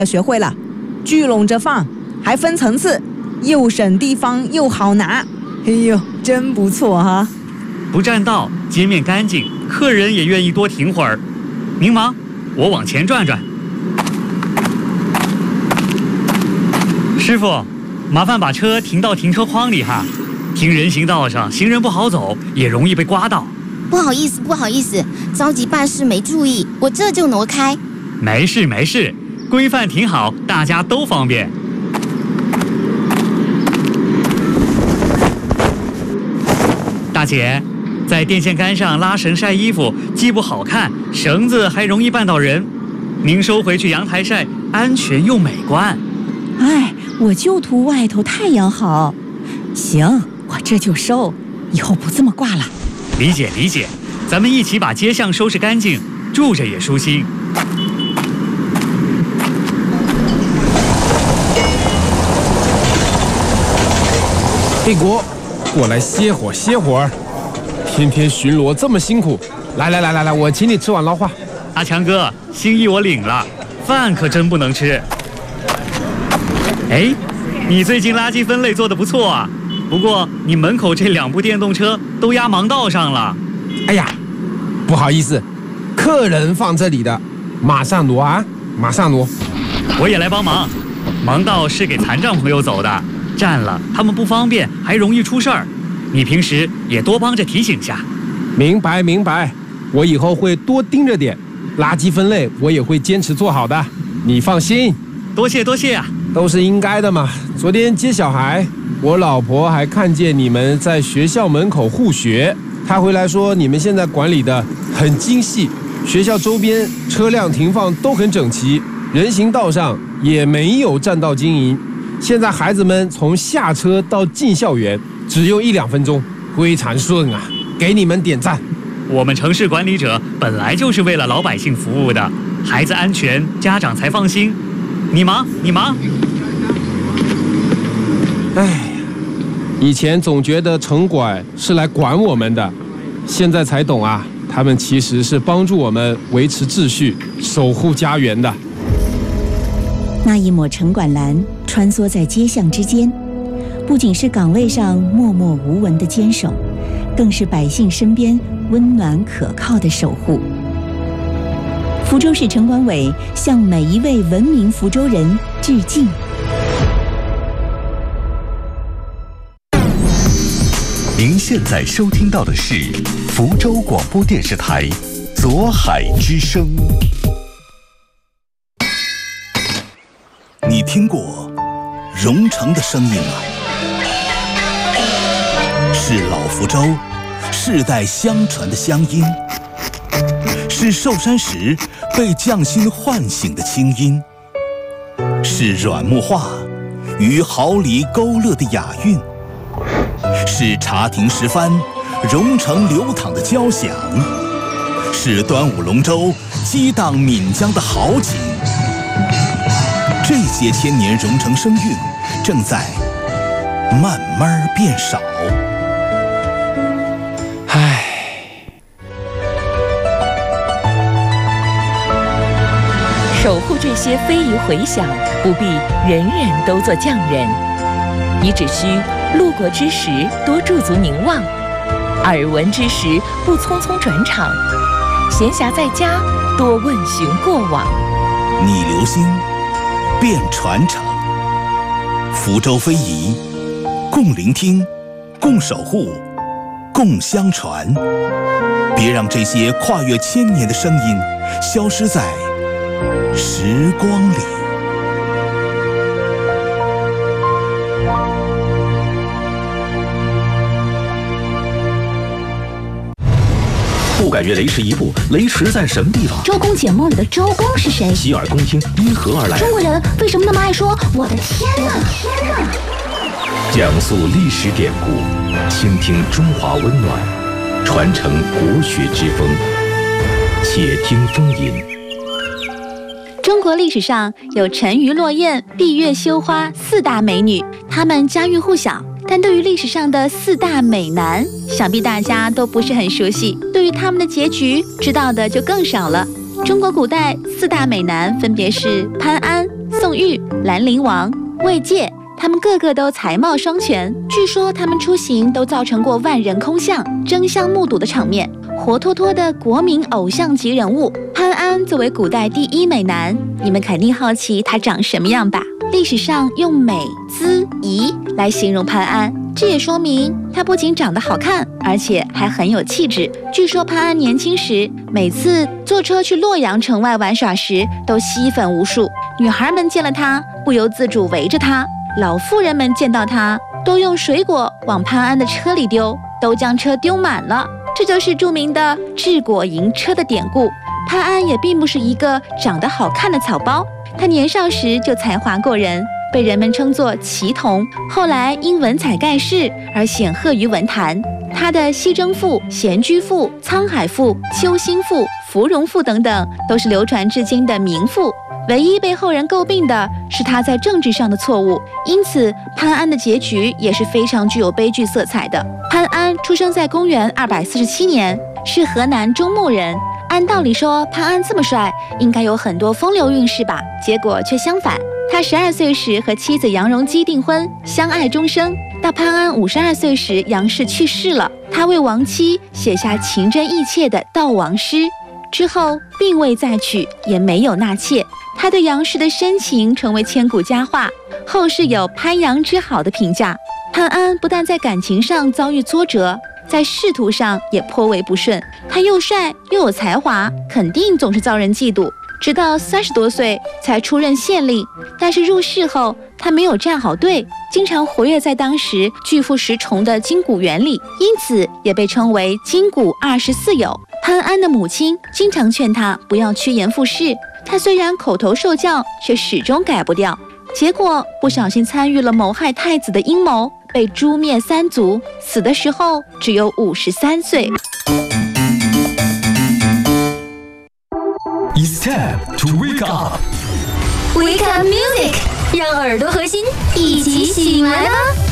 学会了，聚拢着放，还分层次，又省地方又好拿。哎呦，真不错哈！ 不占道，街面干净，客人也愿意多停会儿。您忙，我往前转转。师傅，麻烦把车停到停车框里哈。停人行道上，行人不好走，也容易被刮到。 不好意思，着急办事没注意，我这就挪开。 没事，规范停好，大家都方便。大姐，在电线杆上拉绳晒衣服，既不好看，绳子还容易绊到人。您收回去阳台晒，安全又美观。 哎，我就图外头太阳好。行，我这就收，以后不这么挂了。 理解，咱们一起把街巷收拾干净，住着也舒心。 黑国，过来歇会儿。天天巡逻这么辛苦，来，我请你吃碗捞话。 阿强哥，心意我领了，饭可真不能吃。哎，你最近垃圾分类做得不错啊，不过你门口这2部电动车都压盲道上了。 哎呀，不好意思，客人放这里的，马上挪啊，马上挪。 我也来帮忙，盲道是给残障朋友走的，占了他们不方便，还容易出事儿。你平时也多帮着提醒下。 明白，我以后会多盯着点，垃圾分类我也会坚持做好的，你放心。 多谢啊， 都是应该的嘛。昨天接小孩，我老婆还看见你们在学校门口护学，她回来说你们现在管理的很精细，学校周边车辆停放都很整齐，人行道上也没有占道经营。现在孩子们从下车到进校园只用1-2分钟，非常顺啊，给你们点赞。 我们城市管理者本来就是为了老百姓服务的，孩子安全，家长才放心。你忙。 哎，以前总觉得城管是来管我们的，现在才懂啊，他们其实是帮助我们维持秩序，守护家园的。 那一抹城管蓝穿梭在街巷之间，不仅是岗位上默默无闻的坚守，更是百姓身边温暖可靠的守护。福州市城管委向每一位文明福州人致敬。 您现在收听到的是福州广播电视台左海之声。 你听过蓉城的声音吗？是老福州世代相传的乡音，是寿山时被匠心唤醒的清音，是软木话与毫厘勾勒的雅韵，是茶亭石帆蓉城流淌的交响，是端午龙舟激荡岷江的豪景。这些千年蓉城声韵正在慢慢变少。 守护这些非遗回响，不必人人都做匠人，你只需路过之时多驻足凝望，耳闻之时不匆匆转场，闲暇在家多问询过往。 你留心，便传承。福州非遗，共聆听，共守护，共相传。别让这些跨越千年的声音消失在时光里。 不敢越雷池一步，雷池在什么地方？ 周公解梦里的周公是谁？ 洗耳恭听，因何而来？ 中国人为什么那么爱说我的天哪？ 讲述历史典故，倾听中华温暖，传承国学之风。且听风吟。 中国历史上有沉鱼落雁、闭月羞花4大美女，她们家喻户晓。但对于历史上的4大美男，想必大家都不是很熟悉。对于他们的结局，知道的就更少了。中国古代4大美男分别是潘安、 宋玉、兰陵王、魏介，他们个个都才貌双全。据说他们出行都造成过万人空巷、争相目睹的场面，活脱脱的国民偶像级人物。潘安作为古代第一美男，你们肯定好奇他长什么样吧？历史上用美、姿、仪来形容潘安，这也说明他不仅长得好看，而且还很有气质。据说潘安年轻时，每次坐车去洛阳城外玩耍时，都吸粉无数。女孩们见了他，不由自主围着他；老妇人们见到他，都用水果往潘安的车里丢，都将车丢满了。这就是著名的治果迎车的典故。潘安也并不是一个长得好看的草包，他年少时就才华过人，被人们称作奇童，后来因文采盖世而显赫于文坛。他的《西征赋》《闲居赋》《沧海赋》《秋兴赋》《芙蓉赋》等等，都是流传至今的名赋。唯一被后人诟病的是他在政治上的错误，因此潘安的结局也是非常具有悲剧色彩的。潘安出生在公元247年，是河南中牟人。按道理说，潘安这么帅，应该有很多风流韵事吧？结果却相反。他12岁时和妻子杨荣基订婚，相爱终生。到潘安52岁时，杨氏去世了，他为亡妻写下情真意切的悼亡诗，之后并未再娶，也没有纳妾。他对杨氏的深情成为千古佳话，后世有潘杨之好的评价。潘安不但在感情上遭遇挫折，在仕途上也颇为不顺。他又帅又有才华，肯定总是遭人嫉妒。直到30多岁才出任县令，但是入仕后他没有站好队，经常活跃在当时巨富十重的金谷园里，因此也被称为金谷24友。潘安的母亲经常劝他不要趋炎附势，他虽然口头受教，却始终改不掉。结果不小心参与了谋害太子的阴谋，被诛灭3族，死的时候只有53岁。 It's time to wake up. Wake up music， 让耳朵和心一起醒来吧。